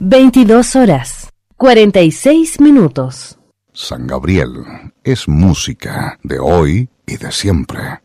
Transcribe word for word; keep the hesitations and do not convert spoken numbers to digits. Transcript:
veintidós horas, cuarenta y seis minutos. San Gabriel es música de hoy y de siempre.